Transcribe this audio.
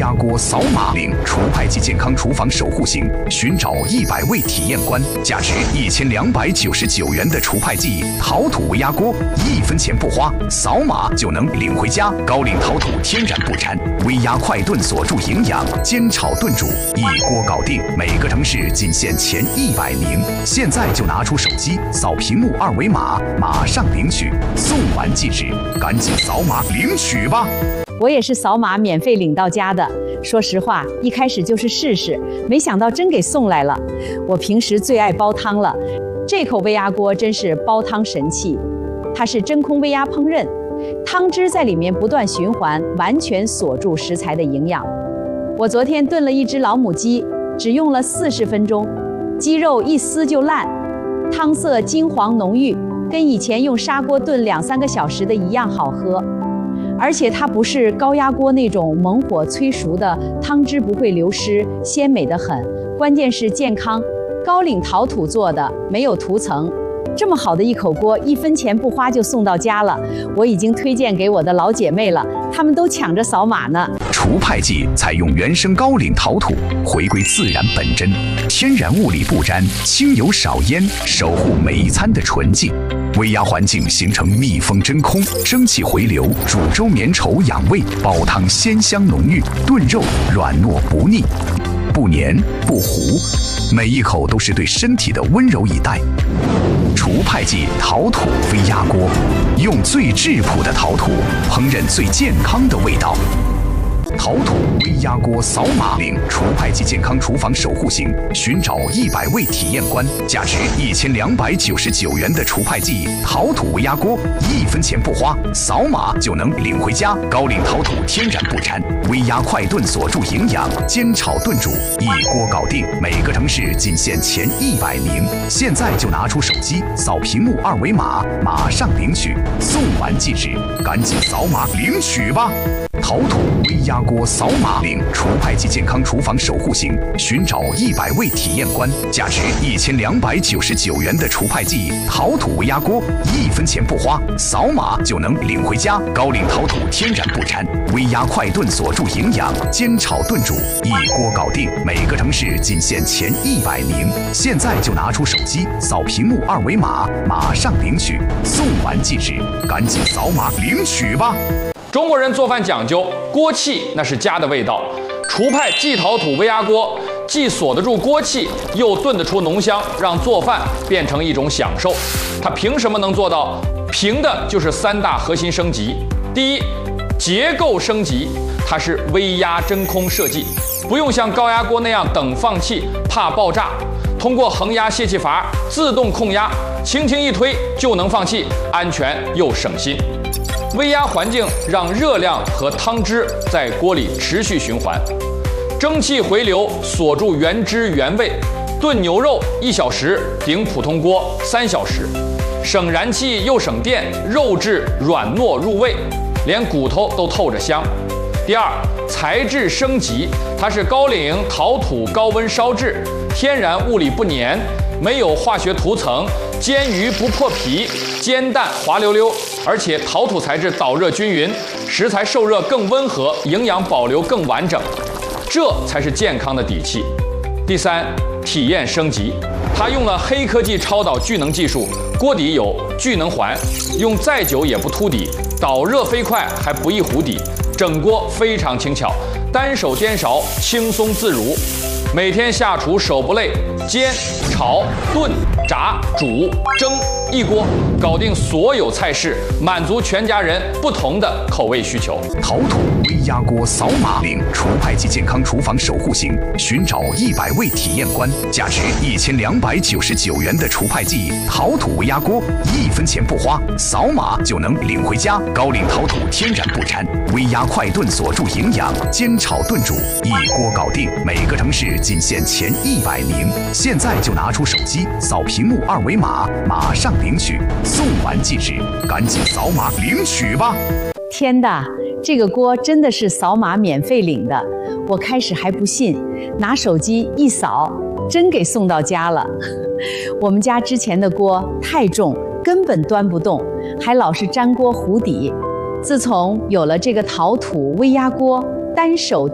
压锅扫码领除派季健康厨房守护行，寻找100位体验官，价值1299元的除派季陶土微压锅，1分钱不花，扫码就能领回家。高岭陶土天然不粘，微压快炖锁住营养，煎炒炖煮一锅搞定。每个城市仅限前100名，现在就拿出手机扫屏幕2维码，马上领取，送完即止，赶紧扫码领取吧。 我也是扫码免费领到家的。说实话，一开始就是试试，没想到真给送来了。我平时最爱煲汤了，这口微压锅真是煲汤神器。它是真空微压烹饪，汤汁在里面不断循环，完全锁住食材的营养。我昨天炖了一只老母鸡，只用了40分钟，鸡肉一撕就烂，汤色金黄浓郁，跟以前用砂锅炖2-3个小时的一样好喝。而且它不是高压锅那种猛火催熟的，汤汁不会流失，鲜美得很。关键是健康，高岭陶土做的，没有涂层。这么好的一口锅，1分钱不花就送到家了。我已经推荐给我的老姐妹了，她们都抢着扫码呢。 除派季采用原生高岭陶土，回归自然本真，天然物理不沾，轻油少烟，守护每一餐的纯净。微压环境形成密封真空，蒸汽回流，煮粥绵稠养胃，煲汤鲜香浓郁，炖肉软糯不腻，不黏不糊，每一口都是对身体的温柔以待。除派季陶土微压锅，用最质朴的陶土烹饪最健康的味道。陶土微压锅扫码领除派季健康厨房守护行，寻找100位体验官，价值1299元的除派季陶土微压锅，1分钱不花，扫码就能领回家。高岭陶土天然不粘，微压快炖锁住营养，煎炒炖煮一锅搞定。每个城市仅限前100名，现在就拿出手机扫屏幕2维码，马上领取，送完即止，赶紧扫码领取吧。陶土微压锅扫码领除派季健康厨房守护行，寻找100位体验官，价值1299元的除派季陶土微压锅，1分钱不花，扫码就能领回家。高岭陶土天然不粘，微压快炖锁住营养，煎炒炖煮一锅搞定。每个城市仅限前100名，现在就拿出手机扫屏幕2维码，马上领取，送完即止，赶紧扫码领取吧。 中国人做饭讲究锅气，那是家的味道。除派季陶土微压锅既锁得住锅气，又炖得出浓香，让做饭变成一种享受。它凭什么能做到？凭的就是3大核心升级。第一，结构升级，它是微压真空设计，不用像高压锅那样等放气，怕爆炸。通过恒压泄气阀自动控压，轻轻一推就能放气，安全又省心。微压环境让热量和汤汁在锅里持续循环，蒸汽回流锁住原汁原味。炖牛肉1小时顶普通锅3小时，省燃气又省电，肉质软糯入味，连骨头都透着香。第二，材质升级，它是高岭陶土高温烧制，天然物理不粘，没有化学涂层，煎鱼不破皮，煎蛋滑溜溜，而且陶土材质导热均匀，食材受热更温和，营养保留更完整，这才是健康的底气。第三，体验升级，它用了黑科技超导聚能技术，锅底有聚能环，用再久也不凸底，导热飞快还不易糊底，整锅非常轻巧，单手颠勺轻松自如。每天下厨手不累，煎、炒、炖、炸、煮、蒸，一锅搞定所有菜式，满足全家人不同的口味需求。 陶土微压锅扫码领除派季健康厨房守护行，寻找100位体验官，价值1299元的除派季陶土微压锅，1分钱不花，扫码就能领回家。高岭陶土天然不粘，微压快炖锁住营养，煎炒炖煮一锅搞定。每个城市仅限前100名，现在就拿出手机扫屏幕2维码，马上领取，送完即止，赶紧扫码领取吧。 天哪，这个锅真的是扫码免费领的，我开始还不信，拿手机一扫，真给送到家了。我们家之前的锅太重，根本端不动，还老是粘锅糊底。自从有了这个陶土微压锅，单手